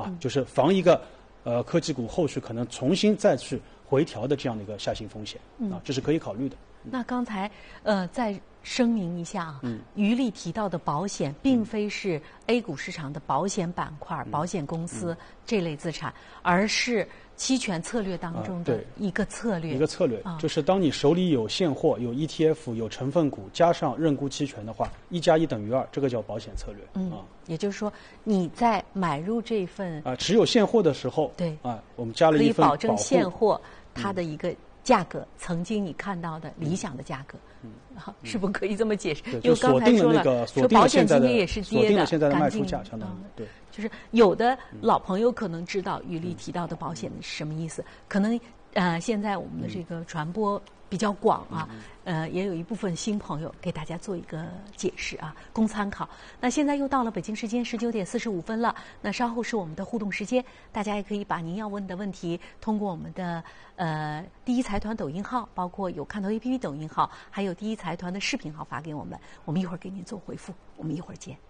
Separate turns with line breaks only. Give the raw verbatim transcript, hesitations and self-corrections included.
嗯、就是防一个呃科技股后续可能重新再去回调的这样的一个下行风险、嗯、啊，这是可以考虑的。
那刚才呃再声明一下啊，嗯，于力提到的保险并非是 A 股市场的保险板块、嗯、保险公司、嗯、这类资产，而是期权策略当中的一个策略。
啊、一个策略、啊、就是当你手里有现货、有 E T F、有成分股，加上认沽期权的话，一加一等于二，这个叫保险策略。
嗯，
啊，
也就是说你在买入这份
啊持有现货的时候，
对
啊，我们加了一份
保可以保证现货它的一个价格，嗯、曾经你看到的理想的价格。嗯，好，是不是可以这么解释？因为刚才说了，说保险今天也是跌的，
锁定了现在的卖出价，相当于对。
就是有的老朋友可能知道于力提到的保险是什么意思，可能呃现在我们的这个传播比较广啊，呃也有一部分新朋友给大家做一个解释啊，供参考。那现在又到了北京时间十九点四十五分了，那稍后是我们的互动时间，大家也可以把您要问的问题通过我们的呃第一财团抖音号，包括有看头 A P P 抖音号，还有第一财团的视频号发给我们，我们一会儿给您做回复。我们一会儿见。